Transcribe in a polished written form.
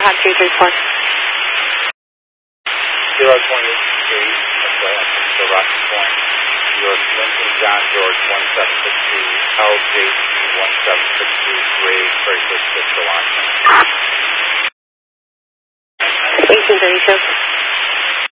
Con 234. 028, to Rocky Point. York Lincoln John George 1762, LJC 1762, Gray, Craig